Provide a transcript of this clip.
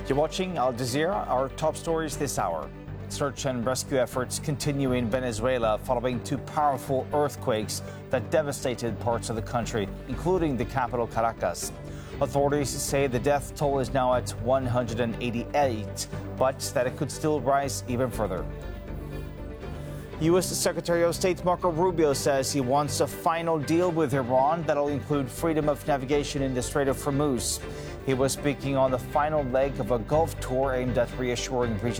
You're watching Al Jazeera. Our top stories this hour. Search and rescue efforts continue in Venezuela following two powerful earthquakes that devastated parts of the country, including the capital, Caracas. Authorities say the death toll is now at 188, but that it could still rise even further. U.S. Secretary of State Marco Rubio says he wants a final deal with Iran that'll include freedom of navigation in the Strait of Hormuz. He was speaking on the final leg of a Gulf tour aimed at reassuring regional